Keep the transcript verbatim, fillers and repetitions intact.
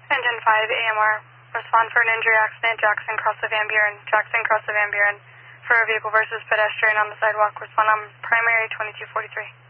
Engine five, A M R. Respond for an injury accident, Jackson cross of Van Buren. Jackson cross of Van Buren. For a vehicle versus pedestrian on the sidewalk, respond on primary twenty-two forty-three.